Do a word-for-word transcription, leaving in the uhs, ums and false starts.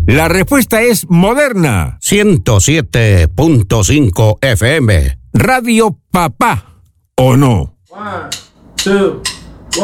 La respuesta es Moderna. ciento siete punto cinco F M. Radio Papá, ¿o no? One, two.